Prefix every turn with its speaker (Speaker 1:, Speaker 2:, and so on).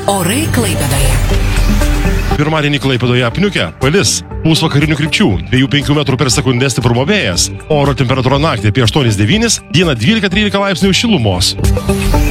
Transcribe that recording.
Speaker 1: Orai Klaipėdoje.
Speaker 2: Pirmadienį Klaipėdoje apniukę, palis, pūs vakarinių krypčių, 2-5 m per sekundę stiprumo vėjas, oro temperatūra naktį apie 8-9, dieną 12-13 laipsnių šilumos.